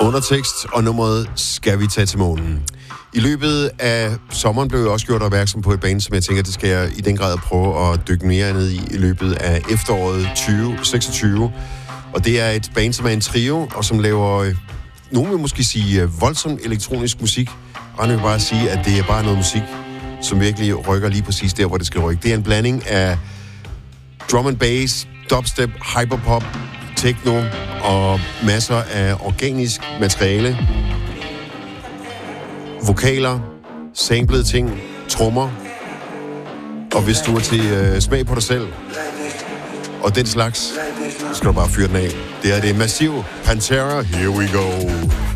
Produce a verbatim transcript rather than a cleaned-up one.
Undertekst og nummeret Skal vi tage til månen. I løbet af sommeren blev jeg også gjort opmærksom på et band, som jeg tænker, det skal jeg i den grad prøve at dykke mere ned i i løbet af efteråret tyve seksogtyve. Og det er et band, som er en trio, og som laver, nogen vil måske sige, voldsom elektronisk musik. Og jeg vil bare sige, at det er bare noget musik, som virkelig rykker lige præcis der, hvor det skal rykke. Det er en blanding af drum and bass, dubstep, hyperpop, techno og masser af organisk materiale. Vokaler, samplede ting, trommer. Og hvis du er til øh, smag på dig selv og den slags, så skal du bare fyre den af. Det er det massive Pantera. Here we go.